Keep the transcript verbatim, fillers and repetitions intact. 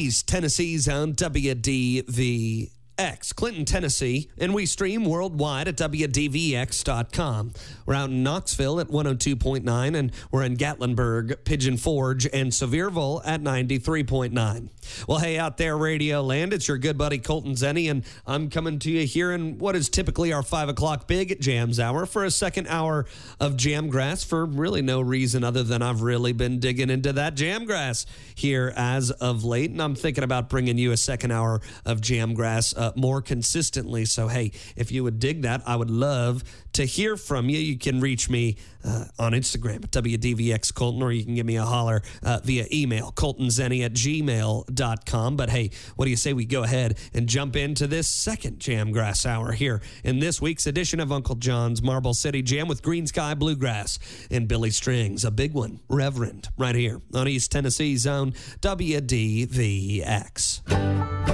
East Tennessee's own W D V X, Clinton, Tennessee, and we stream worldwide at W D V X dot com. We're out in Knoxville at one oh two point nine, and we're in Gatlinburg, Pigeon Forge, and Sevierville at ninety-three point nine. Well, hey, out there, Radio Land, it's your good buddy Colton Zenny, and I'm coming to you here in what is typically our five o'clock Big Jams hour for a second hour of Jamgrass for really no reason other than I've really been digging into that Jamgrass here as of late, and I'm thinking about bringing you a second hour of Jamgrass uh, more consistently. So, hey, if you would dig that, I would love to hear from you. You can reach me uh, on Instagram at W D V X Colton, or you can give me a holler uh, via email, coltonzenny at gmail dot com. But hey, what do you say we go ahead and jump into this second Jamgrass hour here in this week's edition of Uncle John's Marble City Jam with Green Sky Bluegrass and Billy Strings, a big one, Reverend, right here on East Tennessee's own W D V X.